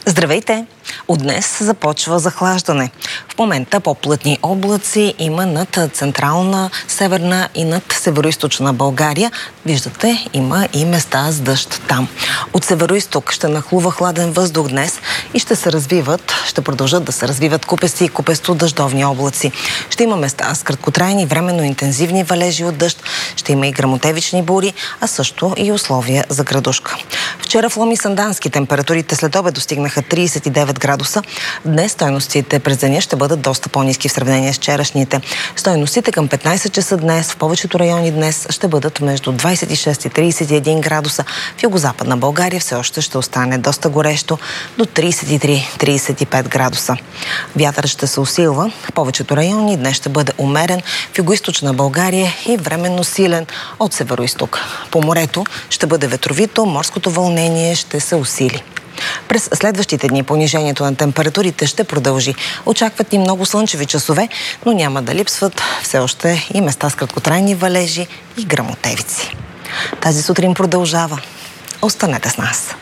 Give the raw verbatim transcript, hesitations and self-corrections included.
Здравейте! От днес започва захлаждане. В момента по-плътни облаци има над централна, северна и над североизточна България. Виждате, има и места с дъжд там. От североизток ще нахлува хладен въздух днес и ще се развиват, ще продължат да се развиват купести и купесто-дъждовни облаци. Ще има места с краткотрайни, временно интензивни валежи от дъжд, ще има и гръмотевични бури, а също и условия за градушка. Вчера в Лом и Сандански температурите след обед достигнаха тридесет и девет градуса. Днес стойностите през деня ще бъдат доста по-ниски в сравнение с вчерашните. Стойностите към петнайсет часа днес в повечето райони днес ще бъдат между двайсет и шест и тридесет и един градуса. В югозападна България все още ще остане доста горещо до тридесет и три до тридесет и пет градуса. Вятър ще се усилва. В повечето райони днес ще бъде умерен. В югоизточна България и временно силен от североизток. По морето ще бъде ветровито, морското вълнение ще се усили. През следващите дни понижението на температурите ще продължи. Очакват и много слънчеви часове, но няма да липсват все още и места с краткотрайни валежи и гръмотевици. Тази сутрин продължава. Останете с нас!